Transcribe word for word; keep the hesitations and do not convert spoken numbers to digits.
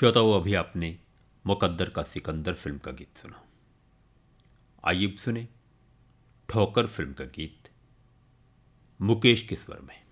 श्रोताओं, अभी आपने मुकद्दर का सिकंदर फिल्म का गीत सुना। आइए सुने ठोकर फिल्म का गीत मुकेश के स्वर में।